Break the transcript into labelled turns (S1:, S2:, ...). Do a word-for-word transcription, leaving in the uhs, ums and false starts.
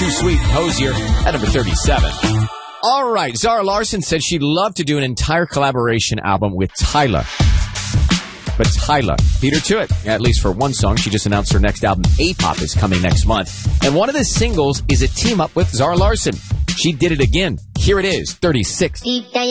S1: Too Sweet, Hosier at number thirty-seven. All right, Zara Larsson said she'd love to do an entire collaboration album with Tyla. But Tyla beat her to it, at least for one song. She just announced her next album, A-Pop, is coming next month. And one of the singles is a team-up with Zara Larsson. She did it again. Here it is, thirty-six.